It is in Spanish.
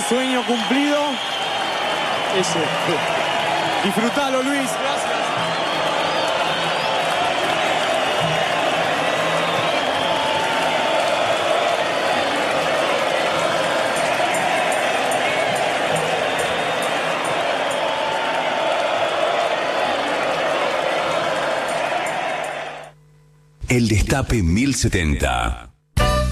Sueño cumplido. Ese. Disfrutalo, Luis. Gracias. El Destape 1070.